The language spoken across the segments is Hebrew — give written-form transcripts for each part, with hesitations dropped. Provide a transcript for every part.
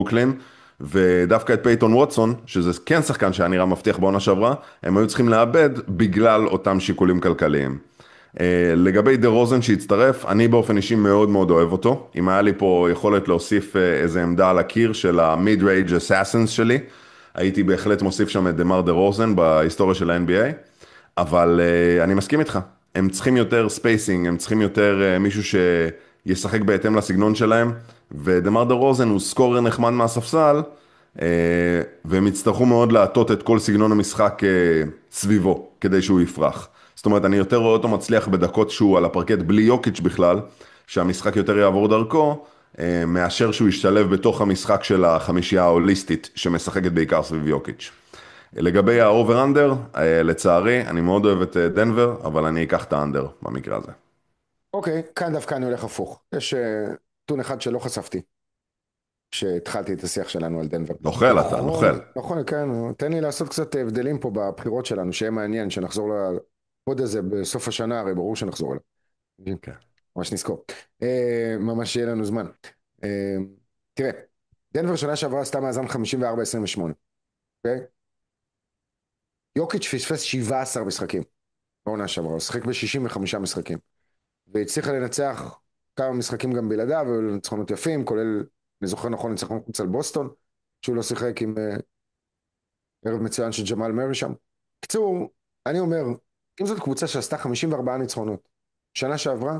ברוקלין, ודווקא את פייטון ווטסון, שזה כן שחקן שהיה נראה מבטיח בעונה שעברה, הם היו צריכים לאבד בגלל אותם שיקולים כלכליים. לגבי דה רוזן שהצטרף, אני באופן אישי מאוד מאוד אוהב אותו. אם היה לי פה יכולת להוסיף איזה עמדה על הקיר של ה-Mid-Range Assassins שלי, הייתי בהחלט מוסיף שם את דמר דה רוזן בהיסטוריה של ה-NBA, אבל אני מסכים איתך. הם צריכים יותר ספייסינג, הם צריכים יותר מישהו שישחק בהתאם לסגנון שלהם, ודמר דה רוזן הוא סקורר נחמד מהספסל, והם יצטרכו מאוד להטות את כל סגנון המשחק סביבו, כדי שהוא יפרח. זאת אומרת, אני יותר רואה אותו מצליח בדקות שהוא על הפרקט בלי יוקיץ' בכלל, שהמשחק יותר יעבור דרכו, מאשר שהוא ישתלב בתוך המשחק של החמישייה ההוליסטית, שמשחקת בעיקר סביב יוקיץ'. לגבי האובר-אנדר, לצערי, אני מאוד אוהב את דנבר, אבל אני אקח את האנדר במקרה הזה. אוקיי, כאן דווקא אני הולך הפוך. יש נתון אחד שלא חשפתי, כשהתחלתי את השיח שלנו על דנבר. נוכל אתה, נוכל. נכון, נכון, כן, תן לי לעשות קצת הבדלים פה בבחירות שלנו, שיהיה מעניין, שנחזור לפוד הזה בסוף השנה, הרי ברור שנחזור אליו. כן. ממש נזכור. ממש יהיה לנו זמן. אה, תראה, דנבר שנה שעברה עשתה מאזן 54-28, אוקיי? יוקיץ' פספס 17 משחקים בעונה שעברה, הוא שיחק ב-65 משחקים, והצליחה לנצח כמה משחקים גם בלעדיו, והיו לו ניצחונות יפים, כולל, אני זוכר נכון, ניצחון חוץ על בוסטון, שהוא לא שיחק עם ערב מצוין של ג'מאל מרי שם. קצור, אני אומר, אם זאת קבוצה שעשתה 54 ניצחונות, שנה שעברה,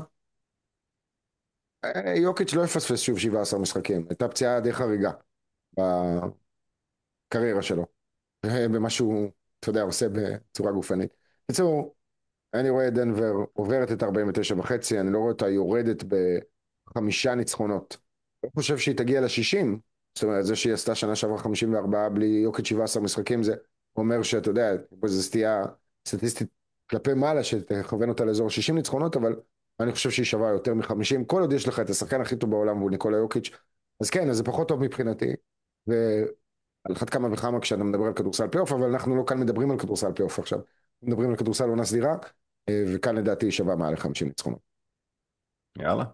יוקיץ' לא יפספס שוב 17 משחקים, הייתה פציעה די חריגה בקריירה שלו, במה שהוא, אתה יודע, עושה בצורה גופנית. בקיצור, אני רואה את דנבר עוברת את 49 וחצי, אני לא רואה אותה יורדת בחמישה ניצחונות. אני חושב שהיא תגיע ל-60, זאת אומרת, זה שהיא עשתה שנה שעברה 54 בלי יוקיץ' 17 משחקים, זה אומר שאתה יודע, זו סטייה סטטיסטית כלפי מעלה, שתכוון אותה לאזור 60 ניצחונות, אבל אני חושב שהיא שווה יותר מ-50, כל עוד יש לך את השחקן הכי טוב בעולם, והוא ניקולה יוקיץ', אז כן, אז זה פחות טוב מבחינתי, ועל אחת כמה וכמה כשאתה מדבר על כדורסל פלייאוף, אבל אנחנו לא כאן מדברים על כדורסל פלייאוף עכשיו, מדברים על כדורסל עונה סדירה, וכאן לדעתי היא שווה מעל 50 ניצחונות. יאללה,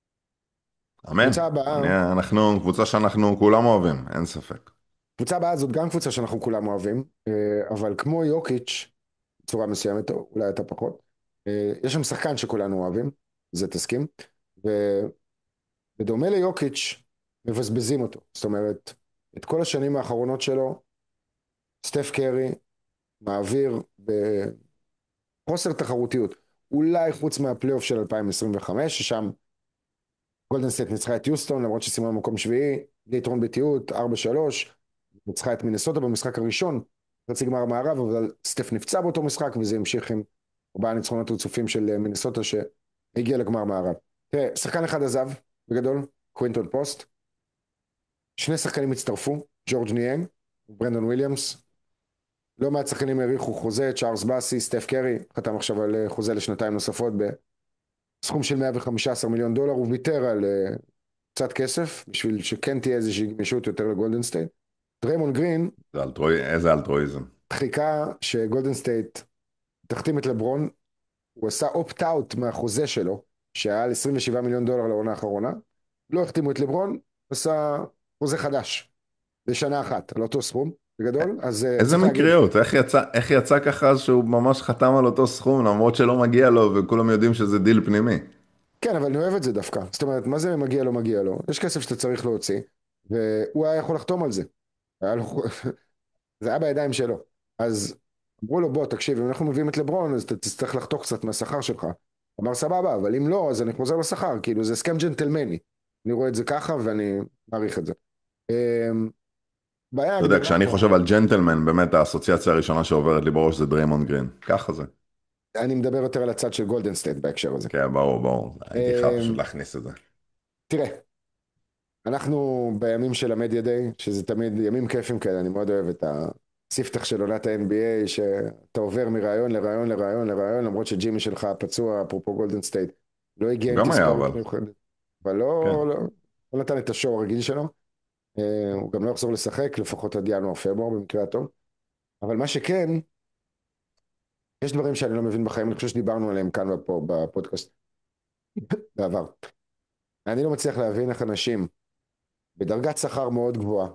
אמן. קבוצה הבאה, אנחנו קבוצה שאנחנו כולם אוהבים, אין ספק. קבוצה הבאה זאת גם קבוצה שאנחנו כולם אוהבים, אבל כמו יוקיץ' בצורה מסוימת, או אולי אתה פחות, יש שם שחקן שכולנו אוהבים, זה תסכים, ובדומה ליוקיץ' מבזבזים אותו, זאת אומרת, את כל השנים האחרונות שלו, סטף קרי מעביר בחוסר תחרותיות, אולי חוץ מהפלייאוף של 2025, ששם גולדן סטייט ניצחה את יוסטון, למרות שסיימה במקום שביעי, בלי יתרון ביתיות, 4-3, ניצחה את מינסוטה במשחק הראשון, חצי גמר המערב, אבל סטף נפצע באותו משחק, וזה המשיך עם 4 ניצחונות רצופים של מינסוטה שהגיע לגמר מערב. תראה, שחקן אחד עזב, בגדול, קווינטון פוסט, שני שחקנים הצטרפו, ג'ורג' ניאן וברנדון וויליאמס, לא מעט שחקנים האריכו חוזה, צ'ארלס באסי, סטף קרי, חתם עכשיו על חוזה לשנתיים נוספות בסכום של 115 מיליון דולר, הוא ויתר על קצת כסף, בשביל שכן תהיה איזושהי גמישות יותר לגולדן סטייט. דריימון גרין איזה אלטרואיזם. חיכה שגולדן סטייט תחתים את לברון, הוא עשה אופט-אאוט מהחוזה שלו, שהיה על 27 מיליון דולר לעונה האחרונה, לא החתימו את לברון, עשה חוזה חדש, לשנה אחת, על אותו סכום, בגדול, אז איזה צריך להגיד, מקריות, איך יצא ככה אז שהוא ממש חתם על אותו סכום, למרות שלא מגיע לו, וכולם יודעים שזה דיל פנימי. כן, אבל אני אוהב את זה דווקא, זאת אומרת, מה זה מגיע לו, מגיע לו, יש כסף שאתה צריך להוציא, והוא היה יכול לחתום על זה, היה לו, זה היה בידיים שלו, אז אמרו לו, בוא, תקשיב, אם אנחנו מביאים את לברון, אז אתה תצטרך לחתוך קצת מהשכר שלך. אמר, סבבה, אבל אם לא, אז אני חוזר לשכר, כאילו, זה הסכם ג'נטלמני. אני רואה את זה ככה, ואני מעריך את זה. בעיה אתה יודע, הגדולה כשאני פה, חושב על ג'נטלמן, באמת האסוציאציה הראשונה שעוברת לי בראש זה דריימונד גרין. ככה זה. אני מדבר יותר על הצד של גולדן סטייט בהקשר הזה. כן, ברור, ברור. הייתי חייב פשוט להכניס את זה. תראה, אנחנו בימים של המדיה דיי, שזה תמיד ימים כיפים כאלה, אני מאוד אוהב את הספתח של עונת ה-NBA, שאתה עובר מרעיון לרעיון לרעיון לרעיון, למרות שג'ימי שלך פצוע, אפרופו גולדן סטייט, לא הגיע הוא עם גם היה, תספורת אבל. מיוחדת, אבל כן. לא נתן את השואו הרגיל שלו, הוא גם לא יחזור לשחק, לפחות עד ינואר-פברואר במקרה הטוב, אבל מה שכן, יש דברים שאני לא מבין בחיים, אני חושב שדיברנו עליהם כאן בפודקאסט בעבר. אני לא מצליח להבין איך אנשים בדרגת שכר מאוד גבוהה.